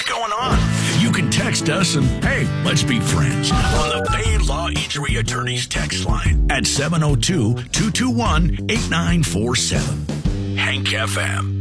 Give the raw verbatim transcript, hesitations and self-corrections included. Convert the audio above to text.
going on? You can text us and, hey, let's be friends on the Bay Law Injury Attorneys text line at seven oh two, two two one, eight nine four seven. Hank F M.